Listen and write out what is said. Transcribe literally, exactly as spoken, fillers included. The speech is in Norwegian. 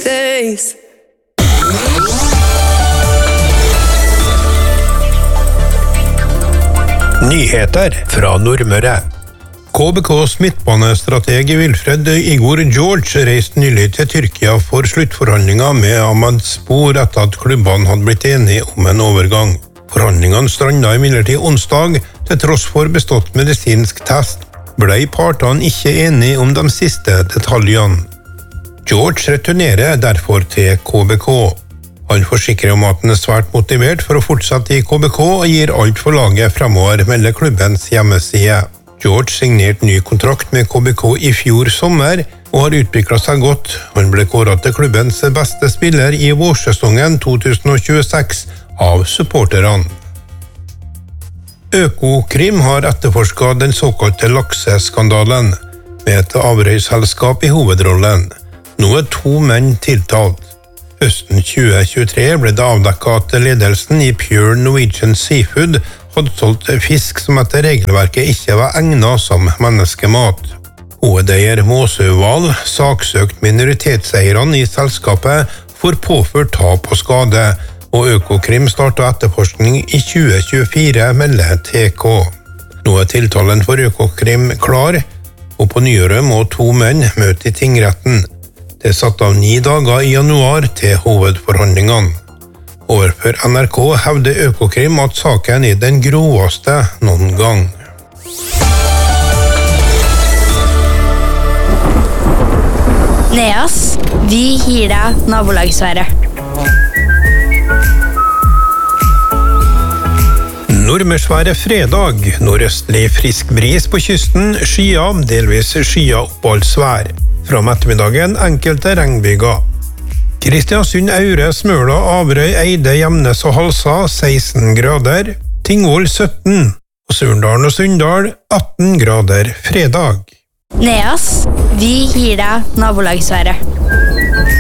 days. Nyheter fra Nordmøre. K B K's midtbanestrateg Wilfred Igor George reiste nylig til Tyrkia for sluttforhandlinger med Ahmedspor etter at klubbene hadde blitt enige om en overgang. Forhandlingene strandet imidlertid onsdag, til tross for bestått medisinsk test. Ble partene ikke enige om de siste detaljene. George returnerer derfor til K B K. Han forsikrer om at han er svært motivert for å fortsette i K B K og gir alt for laget fremover, melder klubbens hjemmeside. George signerte ny kontrakt med K B K i fjor sommer og har utviklet seg godt. Han ble kåret til klubbens beste spiller i vårsesongen to tusen tjueseks av supporterne. Økokrim har etterforsket den såkalte lakseskandalen, med et avrøysselskap i hovedrollen. Nå er to menn tiltalt. Høsten tjue tjuetre ble det avdekket at ledelsen i Pure Norwegian Seafood hadde solgt fisk som etter regelverket ikke var egnet som menneskemat. Hovedeier Måsøval saksøkt minoritetseierne i selskapet for påført tap og skade, og Økokrim startet etterforskning i tjue tjuefire, melder T K. Nå er tiltalen for Økokrim klar, og på nyåret må to menn møte i tingretten. Det er satt av ni dager i januar til hovedforhandlingene. Overfor N R K hevder Økokrim at saken er den groveste noen gang. Neas, vi gir deg nabolagsværet. Nordmørsværet fredag, nordøstlig frisk bris på kysten, skyer, delvis skyer oppholdsvær. Fra ettermiddagen enkelte regnbyger. Kristiansund, Aure, Smøla, Averøy, Eide, Gjemnes og Halsa seksten grader, Tingvoll sytten, og Surndalen og Sunndal atten grader fredag. Neas, vi gir deg nabolagsværet.